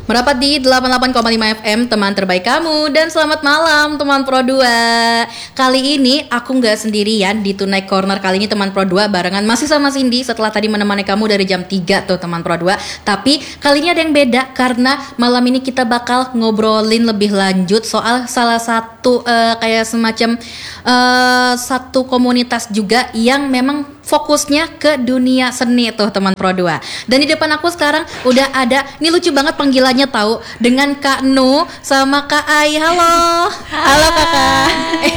Merapat di 88,5 FM, teman terbaik kamu. Dan selamat malam teman Pro 2. Kali ini aku gak sendirian di Tonight Corner. Kali ini teman Pro 2 barengan masih sama Cindy. Setelah tadi menemani kamu dari jam 3 tuh teman Pro 2. Tapi kali ini ada yang beda, karena malam ini kita bakal ngobrolin lebih lanjut soal salah satu kayak semacam satu komunitas juga yang memang fokusnya ke dunia seni tuh teman Pro 2. Dan di depan aku sekarang udah ada, ini lucu banget panggilannya tahu, dengan Kak Nu sama Kak Ai. Halo. Halo Kakak.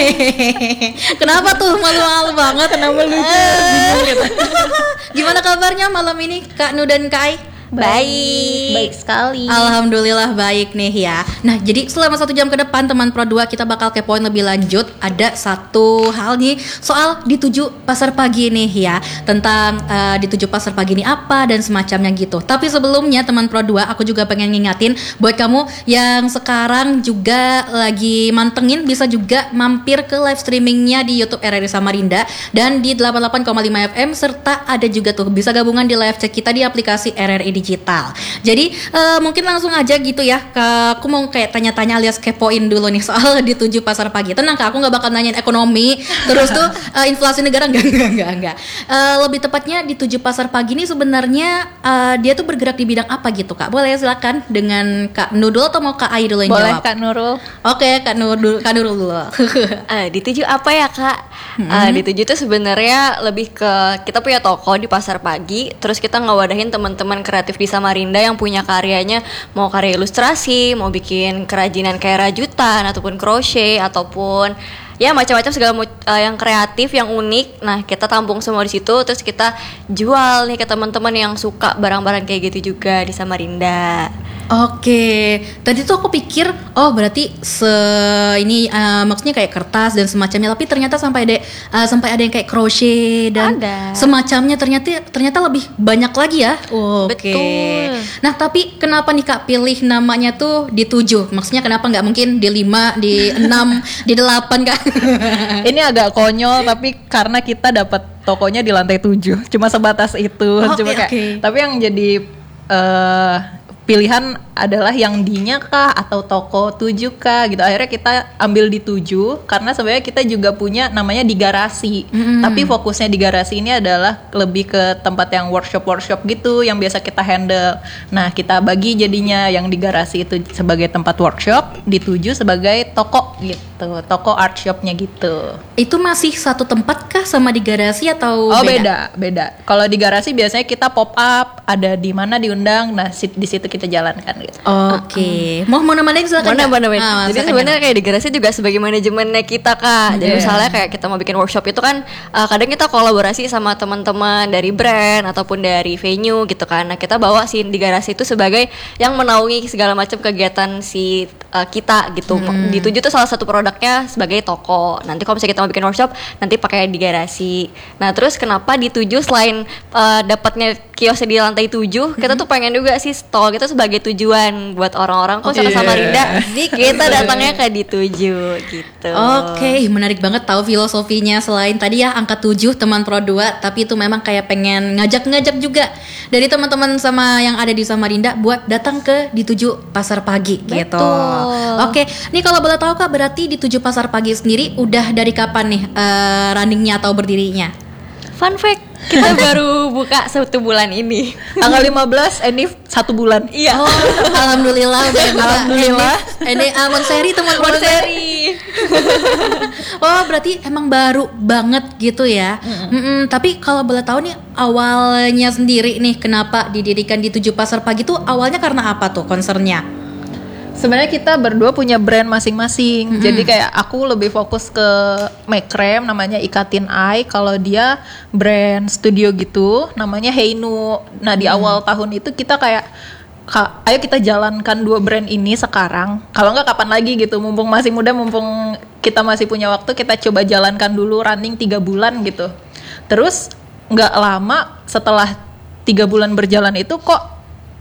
Kenapa tuh malu-malu banget? Kenapa lucu? Bingung gitu. Gimana kabarnya malam ini Kak Nu dan Kak Ai? Baik sekali. Alhamdulillah baik nih ya. Nah, jadi selama 1 jam ke depan teman Pro 2 kita bakal kepoin lebih lanjut. Ada satu hal nih soal Dituju Pasar Pagi nih ya, tentang Dituju Pasar Pagi ini apa dan semacamnya gitu. Tapi sebelumnya teman Pro 2, aku juga pengen ngingatin buat kamu yang sekarang juga lagi mantengin, bisa juga mampir ke live streamingnya di YouTube RRI Samarinda dan di 88,5 FM, serta ada juga tuh bisa gabungan di live chat kita di aplikasi RRI Digital. Jadi mungkin langsung aja gitu ya, aku mau kayak tanya-tanya alias kepoin dulu nih soal Dituju Pasar Pagi. Tenang Kak, aku gak bakal nanyain ekonomi terus tuh inflasi negara, enggak. Lebih tepatnya Dituju Pasar Pagi ini sebenarnya dia tuh bergerak di bidang apa gitu Kak? Boleh silakan dengan Kak Nurul atau mau Kak Ai dulu yang Boleh jawab? Kak Nurul. Oke, Kak Nurul dulu. Dituju apa ya Kak? Dituju itu sebenarnya lebih ke kita punya toko di Pasar Pagi, terus kita ngewadahin teman-teman kreatif di Samarinda yang punya karyanya, mau karya ilustrasi, mau bikin kerajinan kayak rajutan ataupun crochet ataupun ya macam-macam segala yang kreatif, yang unik. Nah, kita tampung semua di situ, terus kita jual nih ke teman-teman yang suka barang-barang kayak gitu juga di Samarinda. Oke, tadi tuh aku pikir, oh berarti ini maksudnya kayak kertas dan semacamnya, tapi ternyata sampai ada yang kayak crochet dan semacamnya, ternyata lebih banyak lagi ya. Oke. Betul. Nah, tapi kenapa nih Kak pilih namanya tuh Dituju? Maksudnya kenapa nggak mungkin di 5, di 6, di 8 Kak? Ini agak konyol, tapi karena kita dapat tokonya di lantai 7, cuma sebatas itu. Tapi yang jadi pilihan adalah yang D-nya kah atau toko 7 kah gitu. Akhirnya kita ambil di 7 karena sebenarnya kita juga punya namanya di garasi. Tapi fokusnya di garasi ini adalah lebih ke tempat yang workshop gitu yang biasa kita handle. Nah, kita bagi jadinya yang di garasi itu sebagai tempat workshop, di 7 sebagai toko gitu. Toko art shopnya gitu. Itu masih satu tempat kah sama di garasi atau beda? Beda. Kalau di garasi biasanya kita pop up, ada di mana diundang. Nah, di situ kita jalankan gitu. Oke. Mau nambahin silakan. Jadi sebenarnya kayak di garasi juga sebagai manajemennya kita Kak. Jadi misalnya kayak kita mau bikin workshop itu kan kadang kita kolaborasi sama teman-teman dari brand ataupun dari venue gitu kan. Nah, kita bawa sih di garasi itu sebagai yang menaungi segala macam kegiatan si kita gitu. Dituju tuh salah satu produknya sebagai toko. Nanti kalau misalnya kita mau bikin workshop, nanti pakai di garasi. Nah, terus kenapa Dituju selain dapatnya kiosnya di lantai 7, kita tuh pengen juga sih stall kita sebagai tujuan buat orang-orang kok sama Samarinda, kita datangnya ke Dituju gitu. Oke, menarik banget tahu filosofinya. Selain tadi ya angka 7 teman Pro 2, tapi itu memang kayak pengen ngajak juga dari teman-teman sama yang ada di Samarinda buat datang ke Dituju Pasar Pagi. Betul. Gitu. Oke, nih kalau boleh tahu Kak, berarti Dituju Pasar Pagi sendiri udah dari kapan nih runningnya atau berdirinya? Fun fact, kita baru buka 1 bulan ini. Tanggal 15, ini 1 bulan. Iya. Oh, alhamdulillah udah buka. Alhamdulillah. Ini Monseri teman Monseri. Oh, berarti emang baru banget gitu ya. Tapi kalau boleh tahu nih awalnya sendiri nih, kenapa didirikan Dituju Pasar Pagi tuh awalnya karena apa tuh concernnya? Sebenarnya kita berdua punya brand masing-masing. Jadi kayak aku lebih fokus ke make cream namanya Ikatin Eye. Kalau dia brand studio gitu namanya Heinu. Nah, di awal tahun itu kita kayak ayo kita jalankan 2 brand ini sekarang. Kalau enggak kapan lagi gitu. Mumpung masih muda, mumpung kita masih punya waktu, kita coba jalankan dulu running 3 bulan gitu. Terus enggak lama setelah 3 bulan berjalan itu kok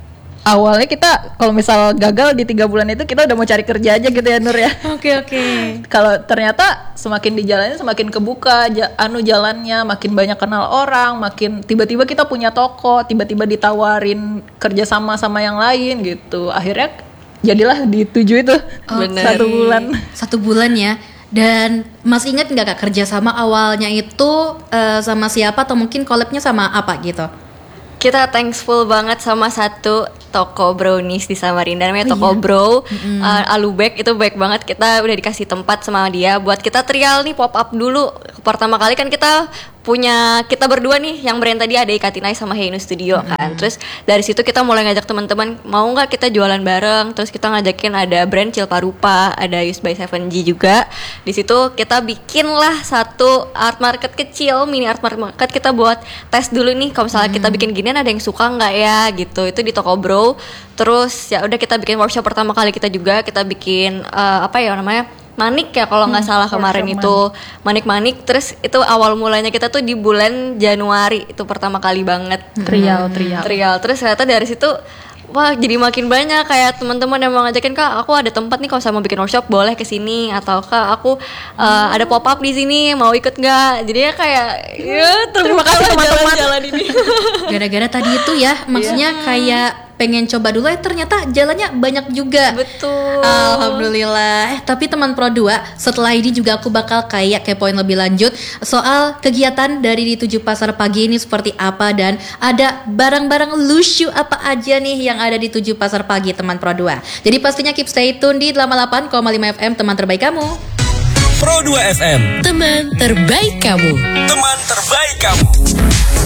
awalnya kita kalau misal gagal di 3 bulan itu kita udah mau cari kerja aja gitu ya Nur ya. Oke. Kalau ternyata semakin dijalani semakin kebuka jalannya, makin banyak kenal orang, makin tiba-tiba kita punya toko, tiba-tiba ditawarin kerja sama yang lain gitu. Akhirnya jadilah di 7 itu. Bener. 1 bulan. 1 bulan ya. Dan masih ingat nggak Kak kerja sama awalnya itu sama siapa atau mungkin collab-nya sama apa gitu? Kita thankful banget sama satu toko brownies di Samarinda namanya Toko Bro. Alubek itu baik banget, kita udah dikasih tempat sama dia buat kita trial nih, pop up dulu. Pertama kali kan kita berdua nih yang brand tadi ada Ikatinai sama Heinu Studio kan. Terus dari situ kita mulai ngajak teman-teman, mau nggak kita jualan bareng. Terus kita ngajakin ada brand Cilparupa, ada Used by 7G juga. Di situ kita bikin lah satu art market kecil, mini art market, kita buat tes dulu nih kalau misalnya kita bikin ginian ada yang suka nggak ya gitu. Itu di Toko Bro. Terus ya udah kita bikin workshop pertama kali kita bikin Manik ya kalau nggak salah kemarin itu Manik. Terus itu awal mulanya kita tuh di bulan Januari itu pertama kali banget trial. Terus ternyata dari situ wah jadi makin banyak kayak teman-teman yang mau ngajakin, Kak aku ada tempat nih kalau saya mau bikin workshop boleh kesini, atau Kak aku ada pop up di sini mau ikut nggak. Jadi ya kayak Terima kasih teman-teman. Jalan ini. Gara-gara tadi itu ya, maksudnya kayak pengen coba dulu ternyata jalannya banyak juga. Betul. Alhamdulillah. Tapi teman Pro 2, setelah ini juga aku bakal kayak kepoin lebih lanjut soal kegiatan dari di 7 Pasar Pagi ini seperti apa, dan ada barang-barang lucu apa aja nih yang ada di 7 Pasar Pagi teman Pro 2. Jadi pastinya keep stay tune di 88,5 FM, teman terbaik kamu. Pro 2 FM, Teman terbaik kamu. teman terbaik kamu.